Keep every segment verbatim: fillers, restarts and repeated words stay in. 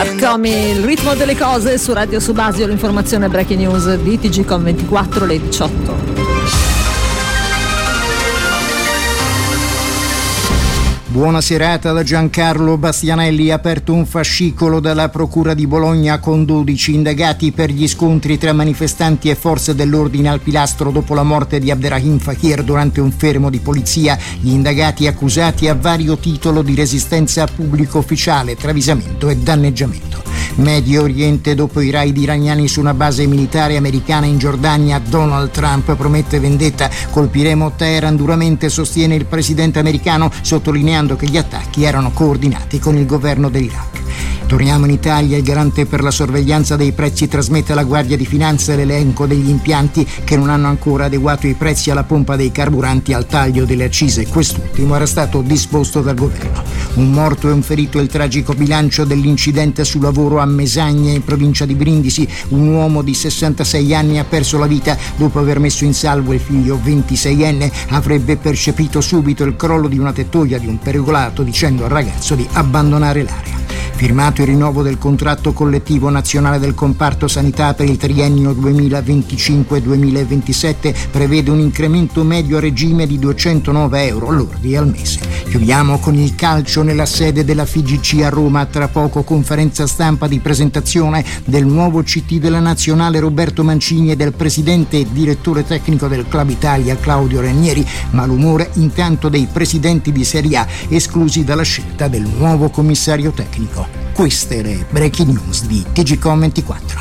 Eccomi, il ritmo delle cose su Radio Subasio, l'informazione breaking news di T G Com ventiquattro, le diciotto. Buona serata da Giancarlo Bastianelli. Aperto un fascicolo dalla Procura di Bologna con dodici indagati per gli scontri tra manifestanti e forze dell'ordine al Pilastro dopo la morte di Abderrahim Fakir durante un fermo di polizia. Gli indagati accusati a vario titolo di resistenza a pubblico ufficiale, travisamento e danneggiamento. Medio Oriente, dopo i raid iraniani su una base militare americana in Giordania, Donald Trump promette vendetta. Colpiremo Teheran duramente, sostiene il presidente americano, sottolineando che gli attacchi erano coordinati con il governo dell'Iraq. Torniamo in Italia. Il garante per la sorveglianza dei prezzi trasmette alla Guardia di Finanza l'elenco degli impianti che non hanno ancora adeguato i prezzi alla pompa dei carburanti al taglio delle accise. Quest'ultimo era stato disposto dal governo. Un morto e un ferito è il tragico bilancio dell'incidente sul lavoro a Mesagne, in provincia di Brindisi. Un uomo di sessantasei anni ha perso la vita dopo aver messo in salvo il figlio ventiseienne. Avrebbe percepito subito il crollo di una tettoia di un pergolato, dicendo al ragazzo di abbandonare l'area. Firmato il rinnovo del contratto collettivo nazionale del comparto sanità per il triennio duemilaventicinque duemilaventisette, prevede un incremento medio a regime di duecentonove euro lordi al mese. Chiudiamo con il calcio nella sede della F I G C a Roma. Tra poco conferenza stampa di presentazione del nuovo C T della nazionale Roberto Mancini e del presidente e direttore tecnico del Club Italia Claudio Ranieri, ma l'umore intanto dei presidenti di Serie A esclusi dalla scelta del nuovo commissario tecnico. Queste le breaking news di T G Com ventiquattro.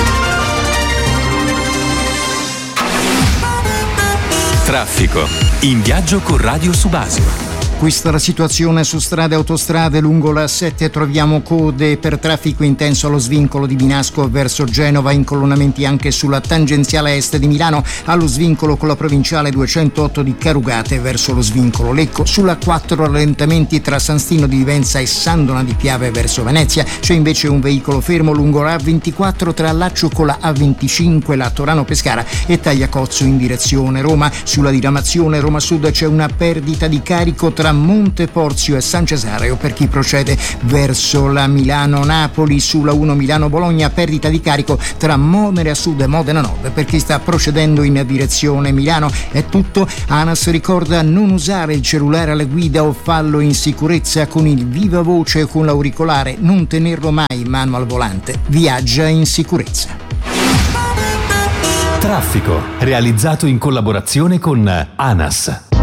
Traffico. In viaggio con Radio Subasio. Questa è la situazione su strade e autostrade. Lungo la A sette troviamo code per traffico intenso allo svincolo di Binasco verso Genova, incolonnamenti anche sulla tangenziale est di Milano, allo svincolo con la provinciale duecentootto di Carugate verso lo svincolo Lecco. Sulla quattro rallentamenti tra San Stino di Vivenza e Sandona di Piave verso Venezia. C'è invece un veicolo fermo lungo la A ventiquattro tra Laccio con la A venticinque, la Torano Pescara e Tagliacozzo in direzione Roma. Sulla diramazione Roma Sud c'è una perdita di carico tra Monteporzio e San Cesareo per chi procede verso la Milano-Napoli. Sulla uno Milano-Bologna, perdita di carico tra Modena Sud e Modena Nord per chi sta procedendo in direzione Milano. È tutto. ANAS ricorda non usare il cellulare alla guida o fallo in sicurezza con il viva voce o con l'auricolare, non tenerlo mai in mano al volante. Viaggia in sicurezza. Traffico, realizzato in collaborazione con ANAS.